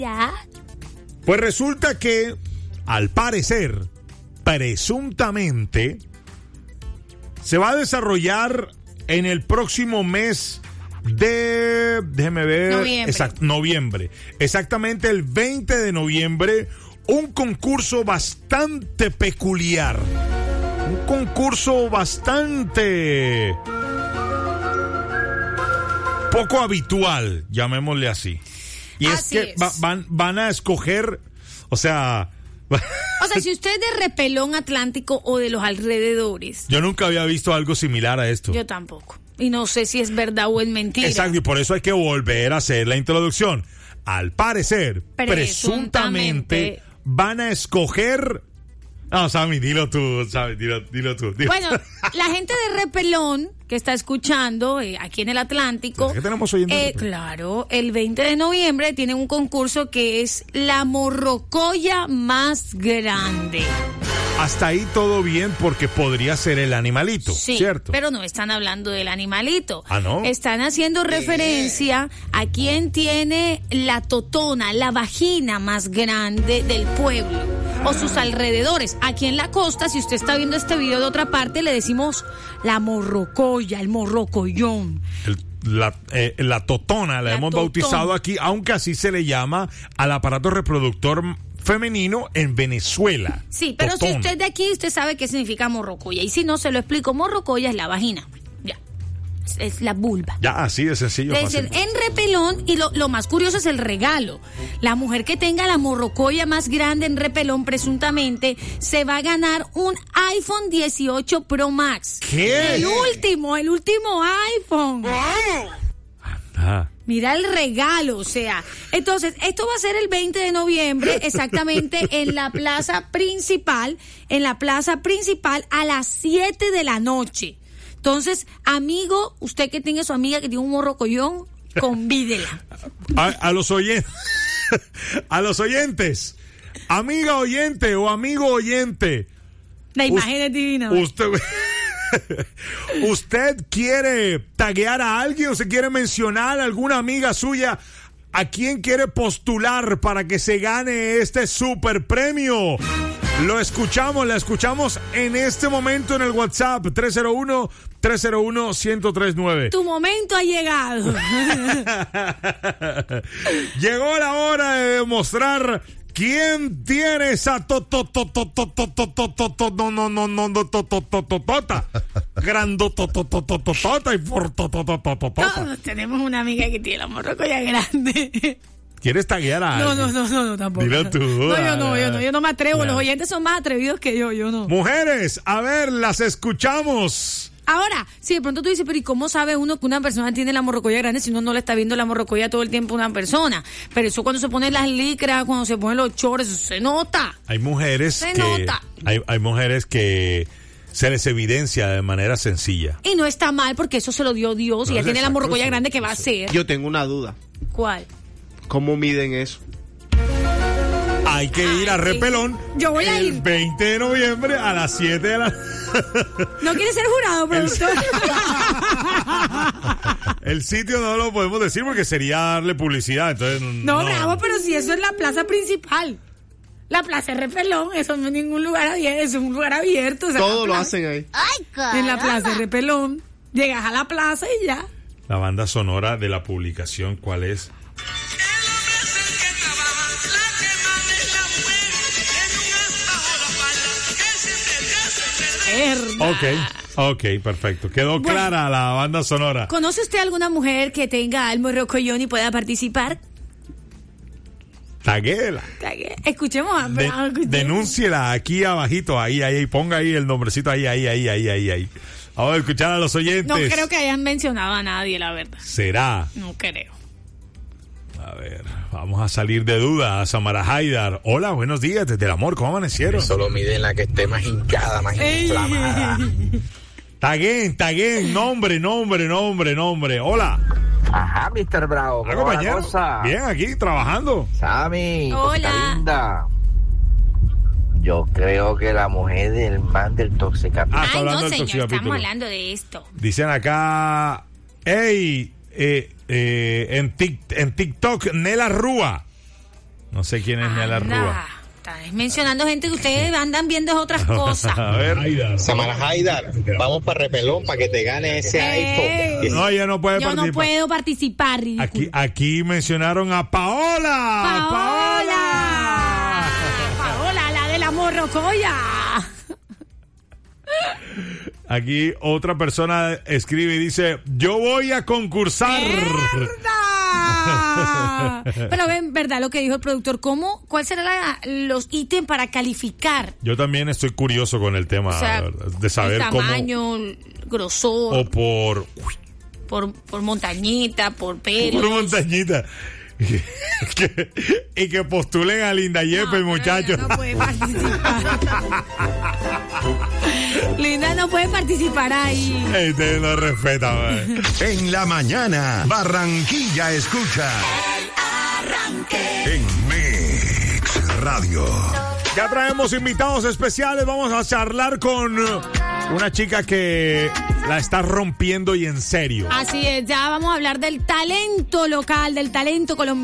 Ya. Pues resulta que, al parecer, presuntamente, se va a desarrollar en el próximo mes de... Déjeme ver... Noviembre. Exactamente el 20 de noviembre, un concurso bastante peculiar. Un concurso bastante... poco habitual, llamémosle así. Y así es que van a escoger, o sea, si usted es de Repelón Atlántico o de los alrededores. Yo nunca había visto algo similar a esto. Yo tampoco. Y no sé si es verdad o es mentira. Exacto, y por eso hay que volver a hacer la introducción. Al parecer, presuntamente van a escoger... No, Sammy, dilo tú, Sammy, dilo tú. Bueno, la gente de Repelón que está escuchando aquí en el Atlántico, ¿qué tenemos oyendo? Claro, el 20 de noviembre tienen un concurso que es la morrocoya más grande. Hasta ahí todo bien porque podría ser el animalito, sí, ¿cierto? Pero no están hablando del animalito. Ah, ¿no? Están haciendo referencia a quien tiene la totona, la vagina más grande del pueblo o sus alrededores. Aquí en la costa, si usted está viendo este video de otra parte, le decimos la morrocoya, el morrocoyón. La totona, la hemos bautizado aquí, aunque así se le llama al aparato reproductor femenino en Venezuela. Sí, pero si usted es de aquí, usted sabe qué significa morrocoya. Y si no, se lo explico. Morrocoya es la vagina. Ya. Es la vulva. Ya, así de sencillo. En Repelón, y lo más curioso es el regalo. La mujer que tenga la morrocoya más grande en Repelón, presuntamente, se va a ganar un iPhone 18 Pro Max. ¿Qué? El último iPhone. Mira el regalo, o sea. Entonces, esto va a ser el 20 de noviembre, exactamente en la plaza principal, a las 7 de la noche. Entonces, amigo, usted que tenga su amiga que tiene un morrocoyón, convídela. A los oyentes, amiga oyente o amigo oyente. La imagen es divina. ¿Usted quiere taguear a alguien o se quiere mencionar a alguna amiga suya a quien quiere postular para que se gane este super premio? La escuchamos en este momento en el WhatsApp 301-301-1039. Tu momento ha llegado. Llegó la hora de demostrar quién tiene esa grandototototota y fortotototota. Todos tenemos una amiga que tiene la morrocoya grande. ¿Quieres taguear a alguien? No, tampoco. Dilo tú. Yo no me atrevo. Los oyentes son más atrevidos que yo no. Mujeres, a ver, las escuchamos. Ahora, si de pronto tú dices, pero ¿y cómo sabe uno que una persona tiene la morrocoya grande si uno no le está viendo la morrocoya todo el tiempo a una persona? Pero eso cuando se ponen las licras, cuando se ponen los chores, eso se nota. Hay mujeres hay mujeres que se les evidencia de manera sencilla. Y no está mal porque eso se lo dio Dios y ella tiene la morrocoya grande que va a hacer. Yo tengo una duda. ¿Cuál? ¿Cómo miden eso? Hay que ir a Repelón. Yo voy a ir. El 20 de noviembre a las 7 de la... ¿No quiere ser jurado, productor? El sitio no lo podemos decir porque sería darle publicidad. Entonces no, bravo, pero si eso es la plaza principal. La plaza de Repelón, eso no es ningún lugar abierto, es un lugar abierto. O sea, todo lo hacen ahí. ¡Ay, caramba! En la plaza de Repelón. Llegas a la plaza y ya. La banda sonora de la publicación, ¿cuál es? Ok, perfecto. Quedó clara la banda sonora. ¿Conoce usted alguna mujer que tenga el morrocoyón y pueda participar? Taguela. Escuchemos. Denúnciela aquí abajito, ahí, ponga ahí el nombrecito, ahí. Vamos a escuchar a los oyentes. No creo que hayan mencionado a nadie, la verdad. ¿Será? No creo. A ver, vamos a salir de dudas. Samara Haidar. Hola, buenos días desde el amor. ¿Cómo amanecieron? Solo miden la que esté más hinchada, más inflamada. Taguen. Nombre. Hola. Ajá, Mr. Bravo. Hola, compañero. Bien, aquí, trabajando. Sammy. Hola. Linda. Yo creo que la mujer del man del Toxicapito. Ay, no, señor, estamos hablando de esto. Dicen acá, en TikTok, Nela Rúa. No sé quién es Nela Rúa. Estás mencionando gente que ustedes andan viendo otras cosas. A ver. Samara Haidar, vamos para Repelón para que te gane ese iPhone. No, ella no puede Yo participar. no puedo participar, ridículo. Aquí mencionaron a Paola. Paola, la de la morrocoya. Aquí otra persona escribe y dice, yo voy a concursar. Pero ven, ¿verdad lo que dijo el productor? ¿Cuál será los ítems para calificar? Yo también estoy curioso con el tema, O sea, de saber el tamaño, el grosor, o por montañita, por pelo. Por montañita. y que postulen a Linda Yepes, muchachos. No puede participar. Linda no puede participar ahí. Ustedes no respetan. En la mañana, Barranquilla escucha. El Arranque. En Mix Radio. Ya traemos invitados especiales. Vamos a charlar con una chica que la está rompiendo y en serio. Así es, ya vamos a hablar del talento local, del talento colombiano.